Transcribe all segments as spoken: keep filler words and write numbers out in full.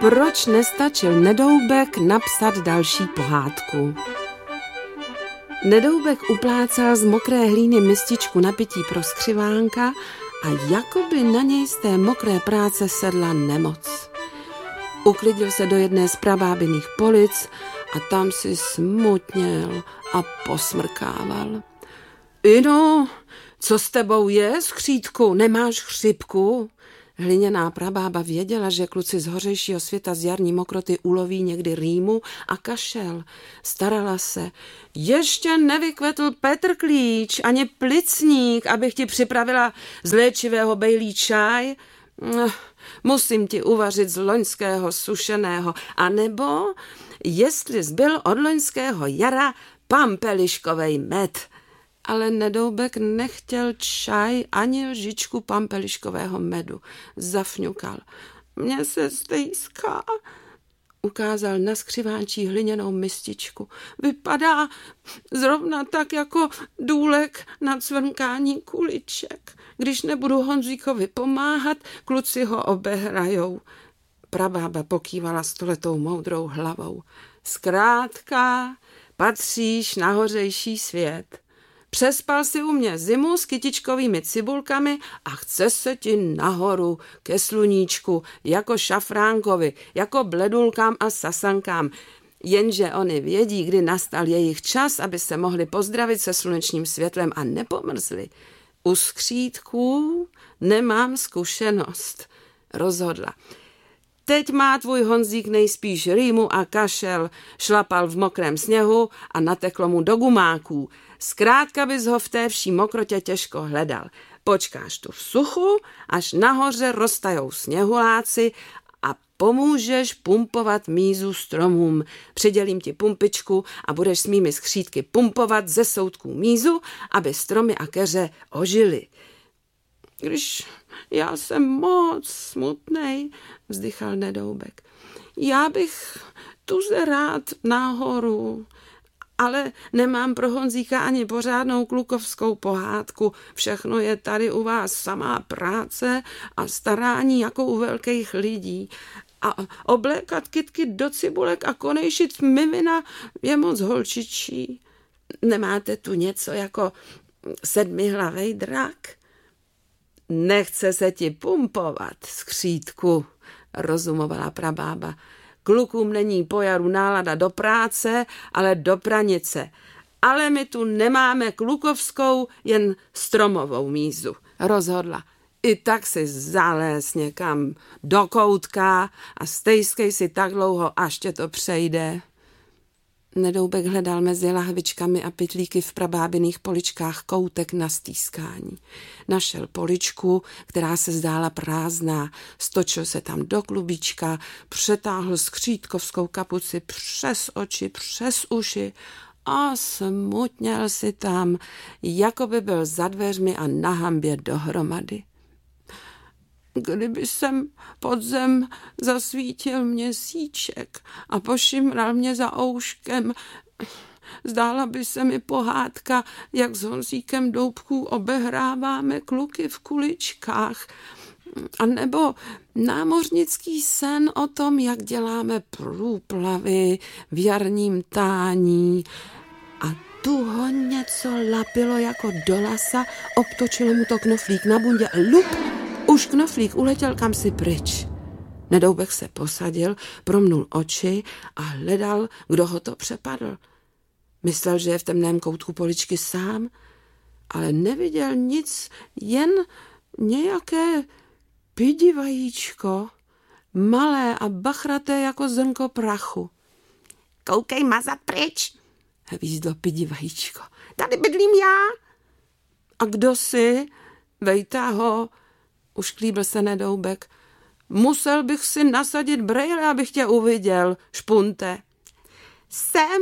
Proč nestačil Nedoubek napsat další pohádku? Nedoubek uplácal z mokré hlíny mističku na pití pro skřivánka a jakoby na něj z té mokré práce sedla nemoc. Uklidil se do jedné z prabábiných polic a tam si smutněl a posmrkával. Ino, co s tebou je, skřítku, nemáš chřipku? Hliněná prabába věděla, že kluci z hořejšího světa z jarní mokroty uloví někdy rýmu a kašel. Starala se. Ještě nevykvetl Petr Klíč ani plicník, abych ti připravila z léčivého bejlí čaj. Musím ti uvařit z loňského sušeného. A nebo, jestli zbyl od loňského jara pampeliškovej med. Ale Nedoubek nechtěl čaj ani lžičku pampeliškového medu. Zafňukal. Mně se stejská. Ukázal na skřivánčí hliněnou mističku. Vypadá zrovna tak jako důlek na cvrnkání kuliček. Když nebudu Honzíkovi pomáhat, kluci ho obehrajou. Prabába pokývala stoletou moudrou hlavou. Zkrátka, patříš na hořejší svět. Přespal si u mě zimu s kytičkovými cibulkami a chce se ti nahoru ke sluníčku, jako šafránkovi, jako bledulkám a sasankám. Jenže oni vědí, kdy nastal jejich čas, aby se mohli pozdravit se slunečním světlem a nepomrzli. U skřítků nemám zkušenost, rozhodla. Teď má tvůj Honzík nejspíš rýmu a kašel, šlapal v mokrém sněhu a nateklo mu do gumáků. Zkrátka bys ho v té vší mokrotě těžko hledal. Počkáš tu v suchu, až nahoře roztajou sněhuláci a pomůžeš pumpovat mízu stromům. Přidělím ti pumpičku a budeš s mými skřítky pumpovat ze soudků mízu, aby stromy a keře ožily. Když já jsem moc smutnej, vzdychal Nedoubek. Já bych tuze rád nahoru, ale nemám pro Honzíka ani pořádnou klukovskou pohádku. Všechno je tady u vás samá práce a starání jako u velkých lidí. A oblékat kytky do cibulek a konejšit mimina je moc holčičí. Nemáte tu něco jako sedmihlavej drak? Nechce se ti pumpovat, skřítku, rozumovala prabába. Klukům není po jaru nálada do práce, ale do pranice. Ale my tu nemáme klukovskou, jen stromovou mízu, rozhodla. I tak si zaléz někam do koutka a stejskej si tak dlouho, až tě to přejde. Nedoubek hledal mezi lahvičkami a pytlíky v prabábiných poličkách koutek na stýskání. Našel poličku, která se zdála prázdná, stočil se tam do klubička, přetáhl skřítkovskou kapuci přes oči, přes uši a smutněl si tam, jako by byl za dveřmi a na hambě dohromady. Kdyby jsem pod zem zasvítil měsíček a pošimral mě za ouškem, zdála by se mi pohádka, jak s Honzíkem Doubků obehráváme kluky v kuličkách. A nebo námořnický sen o tom, jak děláme průplavy v jarním tání. A tu ho něco lapilo jako do lasa, obtočilo mu to knoflík na bundě a lup, už knoflík uletěl kamsi pryč. Nedoubek se posadil, promnul oči a hledal, kdo ho to přepadl. Myslel, že je v temném koutku poličky sám, ale neviděl nic, jen nějaké pidi vajíčko, malé a bachraté jako zrnko prachu. Koukej mazat pryč, hvízdlo pidi vajíčko. Tady bydlím já. A kdo jsi? Vejta ho. Ušklíbil se Nedoubek. Musel bych si nasadit brejle, abych tě uviděl, špunte. Jsem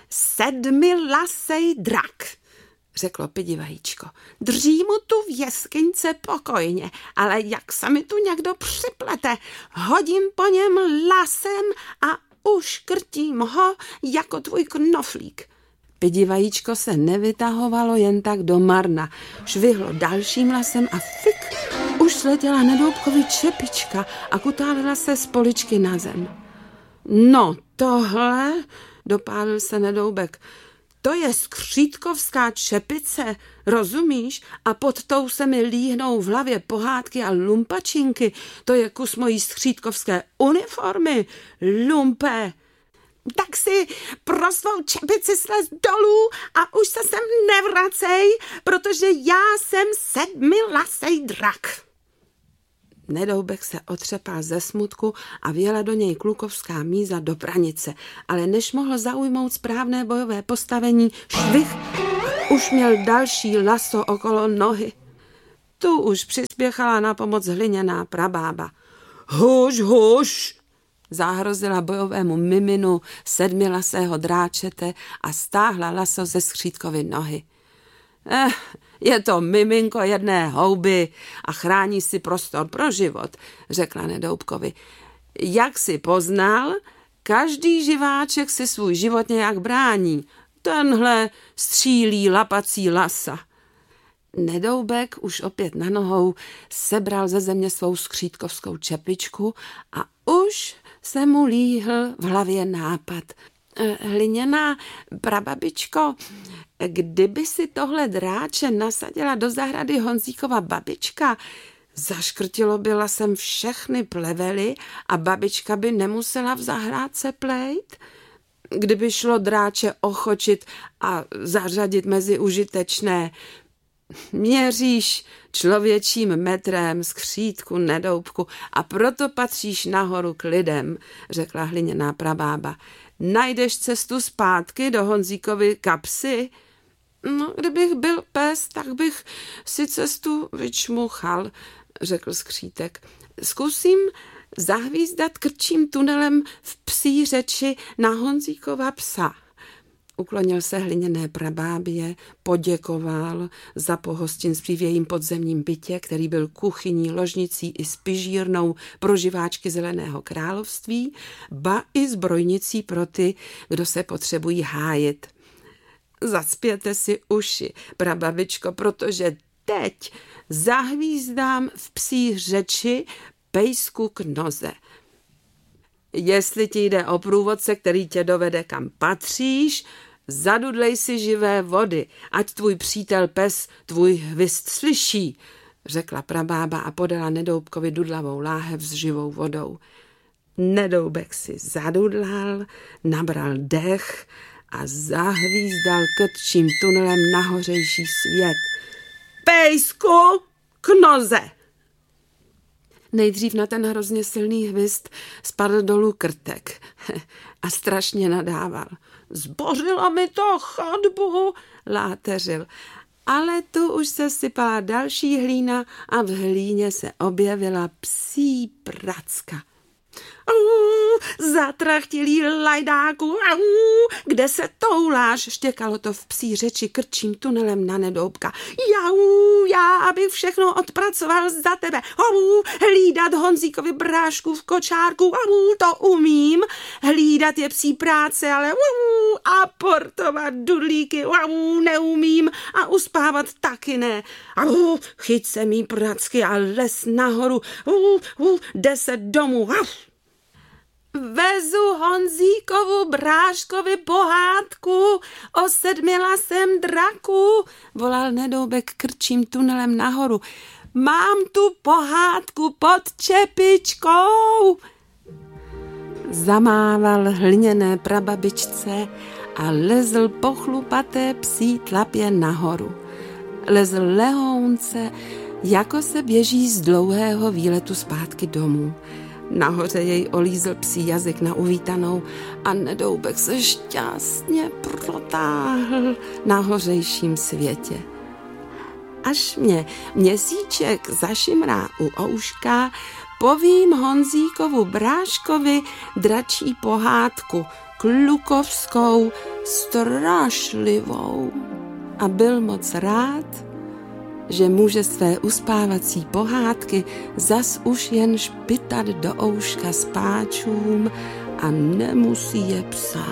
sedmilasej drak, řeklo pidi vajíčko. Drží mu tu v jeskyňce pokojně, ale jak se mi tu někdo připlete, hodím po něm lasem a uškrtím ho jako tvůj knoflík. Pidi vajíčko se nevytahovalo jen tak do marna. Švihlo dalším lasem a fik, už sletěla Nedoubkovi čepička a kutálila se z poličky na zem. No tohle, dopálil se Nedoubek, to je skřítkovská čepice, rozumíš? A pod tou se mi líhnou v hlavě pohádky a lumpačinky. To je kus mojí skřítkovské uniformy, lumpe. Tak si pro svou čepici slez dolů a už se sem nevracej, protože já jsem sedmilasej drak. Nedoubek se otřepal ze smutku a vjela do něj klukovská míza do pranice, ale než mohl zaujmout správné bojové postavení, švih, už měl další laso okolo nohy. Tu už přispěchala na pomoc hliněná prabába. Huš, huš, zahrozila bojovému miminu sedmilasého dráčete a stáhla laso ze skřítkovy nohy. Eh, je to miminko jedné houby a chrání si prostor pro život, řekla Nedoubkovi. Jak si poznal, každý živáček si svůj život nějak brání. Tenhle střílí lapací lasa. Nedoubek už opět na nohou sebral ze země svou skřítkovskou čepičku a už se mu líhl v hlavě nápad. Hliněná prababičko, kdyby si tohle dráče nasadila do zahrady Honzíkova babička, zaškrtilo by lasem všechny plevely a babička by nemusela v zahrádce plejt? Kdyby šlo dráče ochočit a zařadit mezi užitečné, měříš člověčím metrem skřítku, Nedoubku, a proto patříš nahoru k lidem, řekla hliněná prabába. Najdeš cestu zpátky do Honzíkovy kapsy? No, kdybych byl pes, tak bych si cestu vyčmuchal, řekl skřítek. Zkusím zahvízdat krčím tunelem v psí řeči na Honzíkova psa. Uklonil se hliněné prabábě, poděkoval za pohostinství v jejím podzemním bytě, který byl kuchyní, ložnicí i spižírnou pro živáčky Zeleného království, ba i zbrojnicí pro ty, kdo se potřebují hájit. Zacpěte si uši, prababičko, protože teď zahvízdám v psí řeči pejsku k noze. Jestli ti jde o průvodce, který tě dovede kam patříš, zadudlej si živé vody, ať tvůj přítel pes tvůj hvist slyší, řekla prabába a podala Nedoubkovi dudlavou láhev s živou vodou. Nedoubek si zadudlal, nabral dech a zahvízdal krčím tunelem na hořejší svět. Pejsku k noze! Nejdřív na ten hrozně silný hvist spadl dolů Krtek a strašně nadával. Zbořila mi to chodbu, láteřil. Ale tu už se sypala další hlína a v hlíně se objevila psí pracka. Au, zatrachtilý lajdáku, au, kde se touláš, štěkalo to v psí řeči krčím tunelem na Nedoubka. Jau, já, abych všechno odpracoval za tebe. Au, hlídat Honzíkovi brášku v kočárku, au, to umím. Hlídat je psí práce, ale au, a portovat dudlíky, au, neumím. A uspávat taky ne. Au, chyť se mý pracky a les nahoru, au, au, deset domů, au. Vezu Honzíkovu bráškovi pohádku o sedmilasém draku, volal Nedoubek krčím tunelem nahoru. Mám tu pohádku pod čepičkou. Zamával hliněné prababičce a lezl po chlupaté psí tlapě nahoru. Lezl lehounce, jako se běží z dlouhého výletu zpátky domů. Nahoře jej olízl psí jazyk na uvítanou a Nedoubek se šťastně protáhl na hořejším světě. Až mě měsíček zašimrá u ouška, povím Honzíkovu bráškovi dračí pohádku, klukovskou, strašlivou. A byl moc rád, že může své uspávací pohádky zas už jen špitat do ouška spáčům a nemusí je psát.